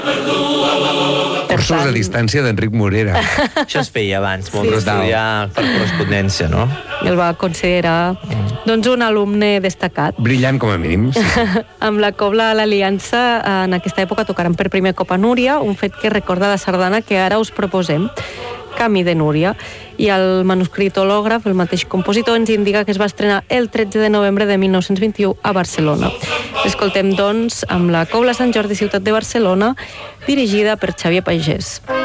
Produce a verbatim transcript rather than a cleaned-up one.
Cursos a distància d'Enric Morera. Això es feia abans, molt Sí. d'estudiar per correspondència, no? El va considerar doncs, un alumne destacat. Brillant, com a mínim. Sí. Amb la Cobla a l'Aliança, en aquesta època tocaran per primer cop a Núria, un fet que recorda la sardana que ara us proposem, Camí de Núria. I el manuscrit hològraf, el mateix compositor, ens indica que es va estrenar el tretze de novembre de mil nou-cents vint-i-u a Barcelona. L'escoltem, doncs, amb la Cobla Sant Jordi, ciutat de Barcelona, dirigida per Xavier Pagès.